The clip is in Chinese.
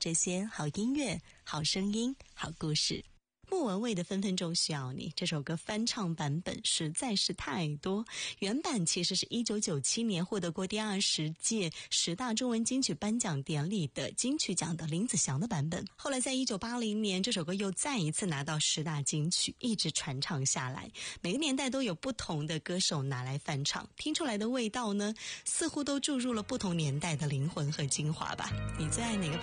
这些好音乐、好声音、好故事。莫文蔚的《分分钟需要你》这首歌翻唱版本实在是太多，原版其实是1997年获得过第20届10大中文金曲颁奖典礼的金曲奖的林子祥的版本，后来在1980年这首歌又再一次拿到10大金曲，一直传唱下来。每个年代都有不同的歌手拿来翻唱，听出来的味道呢，似乎都注入了不同年代的灵魂和精华吧。你最爱哪个版